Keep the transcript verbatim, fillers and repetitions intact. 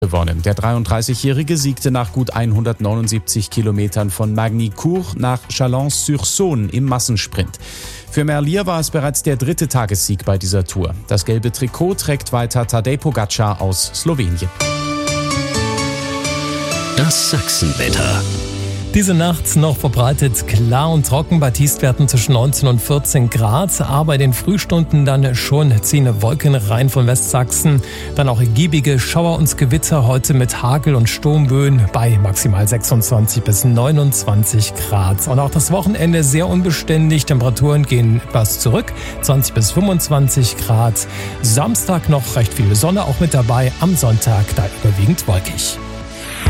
gewonnen. Der dreiunddreißigjährige siegte nach gut hundertneunundsiebzig Kilometern von Magny-Cours nach Chalon-sur-Saône im Massensprint. Für Merlier war es bereits der dritte Tagessieg bei dieser Tour. Das gelbe Trikot trägt weiter Tadej Pogačar aus Slowenien. Das Sachsenwetter. Diese Nacht noch verbreitet klar und trocken bei Tiefstwerten zwischen neunzehn und vierzehn Grad. Aber in den Frühstunden dann schon ziehen Wolken rein von Westsachsen. Dann auch ergiebige Schauer und Gewitter heute mit Hagel und Sturmböen bei maximal sechsundzwanzig bis neunundzwanzig Grad. Und auch das Wochenende sehr unbeständig. Temperaturen gehen etwas zurück. zwanzig bis fünfundzwanzig Grad. Samstag noch recht viel Sonne auch mit dabei. Am Sonntag da überwiegend wolkig.